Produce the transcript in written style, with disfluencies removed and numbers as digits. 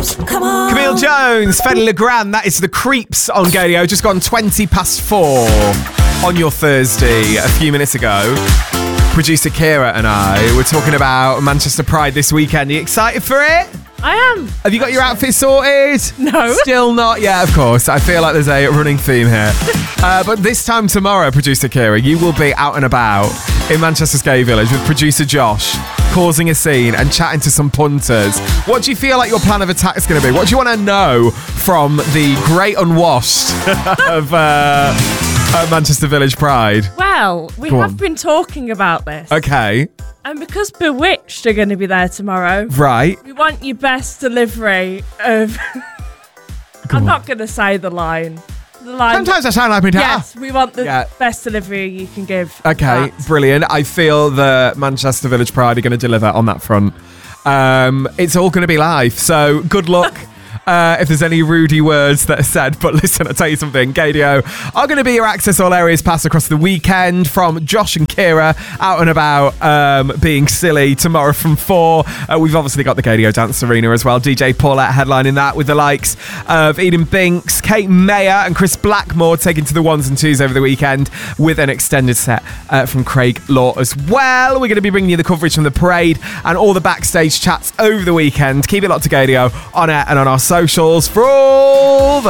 Come on. Camille Jones, Fenny Legrand, that is The Creeps on Gadio. Just gone 4:20 on your Thursday a few minutes ago. Producer Kira and I were talking about Manchester Pride this weekend. Are you excited for it? I am. Have you got your outfit sorted? No. Still not yet, of course. I feel like there's a running theme here. But this time tomorrow, Producer Kira, you will be out and about in Manchester's Gay Village with producer Josh, causing a scene and chatting to some punters. What do you feel like your plan of attack is going to be? What do you want to know from the great unwashed of Manchester Village Pride? Well, we have been talking about this. Okay. And because Bewitched are going to be there tomorrow, Right. we want your best delivery of... I'm not going to say the line. The line. Sometimes I sound like me. Yes, we want the best delivery you can give. Okay, brilliant. I feel the Manchester Village Pride are going to deliver on that front. It's all going to be live, so good luck. If there's any rudy words that are said, but listen, I'll tell you something. Gadio are going to be your Access All Areas Pass across the weekend from Josh and Kira out and about being silly tomorrow from 4. We've obviously got the Gadio Dance Arena as well. DJ Paulette headlining that with the likes of Eden Binks, Kate Mayer and Chris Blackmore taking to the 1s and 2s over the weekend with an extended set from Craig Law as well. We're going to be bringing you the coverage from the parade and all the backstage chats over the weekend. Keep it locked to Gadio on air and on our socials for all the